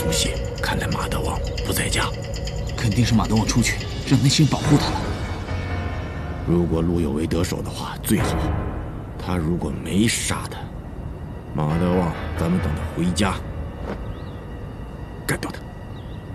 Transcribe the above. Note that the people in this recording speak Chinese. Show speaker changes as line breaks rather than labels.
书信，看来马德旺不在家。
肯定是马德旺出去，让那些人保护他了。
如果陆有为得手的话，最好。他如果没杀他，马德旺，咱们等他回家干掉他。